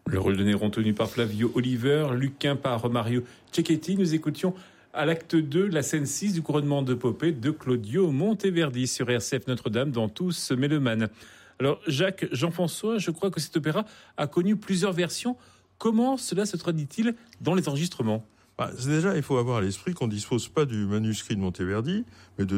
Le rôle de Néron tenu par Flavio Oliver, Lucain par Mario Cecchetti. Nous écoutions à l'acte 2 la scène 6 du couronnement de Popée de Claudio Monteverdi sur RCF Notre-Dame dans Tous mélomanes. Alors Jacques, Jean-François, je crois que cet opéra a connu plusieurs versions. Comment cela se traduit-il dans les enregistrements ? Déjà, il faut avoir à l'esprit qu'on ne dispose pas du manuscrit de Monteverdi, mais de